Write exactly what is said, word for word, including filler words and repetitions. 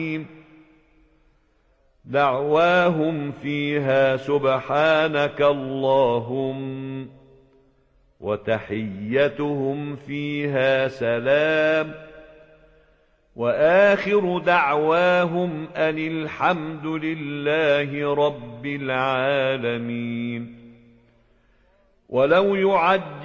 دعواهم فيها سبحانك اللهم وتحيتهم فيها سلام وآخر دعواهم أن الحمد لله رب العالمين. ولو يعجل